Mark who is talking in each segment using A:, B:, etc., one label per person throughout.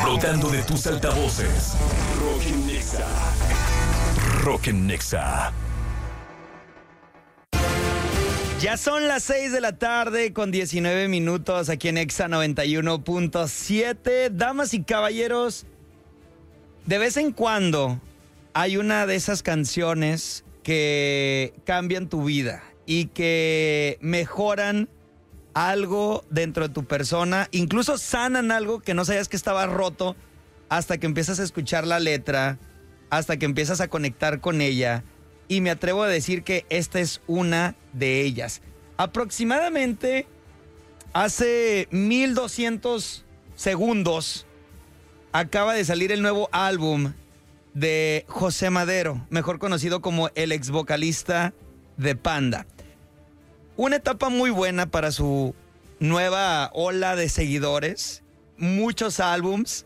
A: Brotando de tus altavoces. Rock en Nexa. Rock en Nexa.
B: Ya son las 6 de la tarde con 19 minutos aquí en Exa 91.7. Damas y caballeros, de vez en cuando hay una de esas canciones que cambian tu vida y que mejoran algo dentro de tu persona, incluso sanan algo que no sabías que estaba roto hasta que empiezas a escuchar la letra, hasta que empiezas a conectar con ella. Y me atrevo a decir que esta es una de ellas. Aproximadamente hace 1200 segundos acaba de salir el nuevo álbum de José Madero, mejor conocido como el ex vocalista de Panda. Una etapa muy buena para su nueva ola de seguidores, muchos álbums.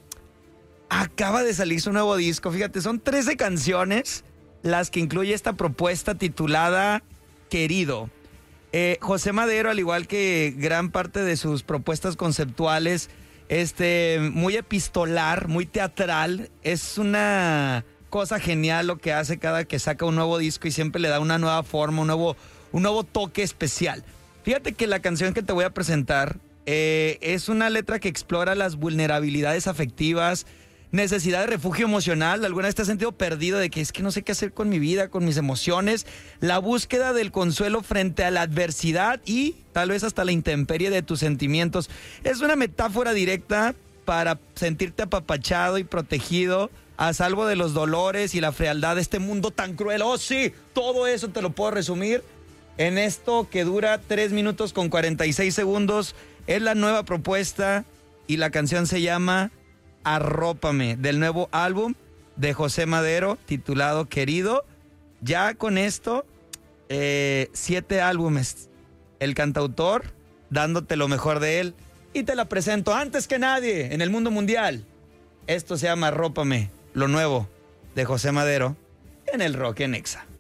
B: Acaba de salir su nuevo disco, fíjate, son 13 canciones las que incluye esta propuesta titulada Querido. José Madero, al igual que gran parte de sus propuestas conceptuales, muy epistolar, muy teatral, es una cosa genial lo que hace cada que saca un nuevo disco y siempre le da una nueva forma, un nuevo toque especial. Fíjate que la canción que te voy a presentar es una letra que explora las vulnerabilidades afectivas, necesidad de refugio emocional. ¿Alguna vez te has sentido perdido de que es que no sé qué hacer con mi vida, con mis emociones? La búsqueda del consuelo frente a la adversidad y tal vez hasta la intemperie de tus sentimientos. Es una metáfora directa para sentirte apapachado y protegido, a salvo de los dolores y la frialdad de este mundo tan cruel. Oh sí, todo eso te lo puedo resumir en esto que dura 3 minutos con 46 segundos. Es la nueva propuesta y la canción se llama Arrópame, del nuevo álbum de José Madero titulado Querido. Ya con esto 7 álbumes, el cantautor dándote lo mejor de él, y te la presento antes que nadie en el mundo mundial. Esto se llama Arrópame, lo nuevo de José Madero en el Rock en Nexa.